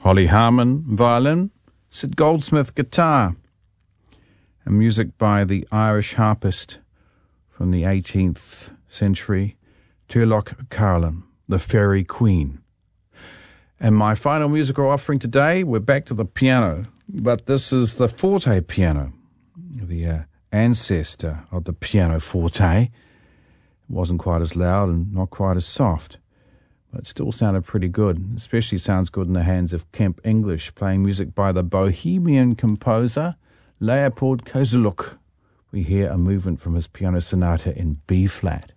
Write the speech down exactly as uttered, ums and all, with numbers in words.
Holly Harmon, violin, Sid Goldsmith, guitar, and music by the Irish harpist from the eighteenth century, Turlough Carlin, the Fairy Queen. And my final musical offering today, we're back to the piano, but this is the forte piano, the uh, ancestor of the piano forte. It wasn't quite as loud and not quite as soft, but it still sounded pretty good. Especially sounds good in the hands of Kemp English, playing music by the Bohemian composer Leopold Kozeluk. We hear a movement from his piano sonata in B-flat.